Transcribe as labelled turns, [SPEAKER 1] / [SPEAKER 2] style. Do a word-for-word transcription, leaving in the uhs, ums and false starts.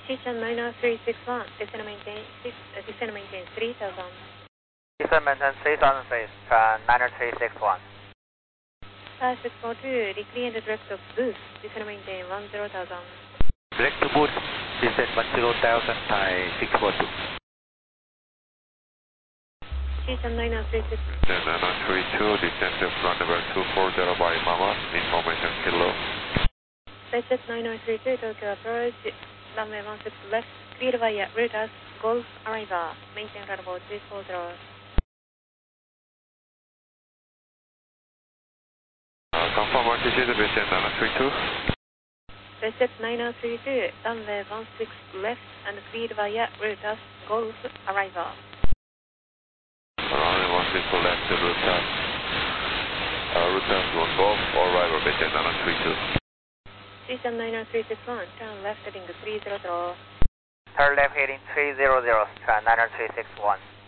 [SPEAKER 1] Station nine oh three six one, descend maintain, six, uh, descend maintain three thousand.
[SPEAKER 2] Descend maintain three thousand feet, uh, nine oh three six one.
[SPEAKER 1] Pass six four two, recreate the direct of boost, descend maintain one zero thousand.
[SPEAKER 3] Direct to boost, descend one zero thousand, Thai six four two.
[SPEAKER 1] Station nine oh three six.
[SPEAKER 4] Then nine oh three two, descend to runway two four zero by Mama, information kilo.
[SPEAKER 1] Budget nine oh three two, Tokyo approach, runway one six left, clear via Routers, Golf arrival, maintain runway two four zero.
[SPEAKER 4] Uh, confirm altitude, descend nine oh three two.
[SPEAKER 1] Budget nine oh three two, runway one six left and clear via Routers, Golf arrival.
[SPEAKER 4] Runway one six left, Routers. Uh, Routers one golf, arrival, descend nine oh three two.
[SPEAKER 1] Station nine oh three six one, turn left heading three zero zero.
[SPEAKER 2] Turn left heading three zero zero, uh, nine oh three six one.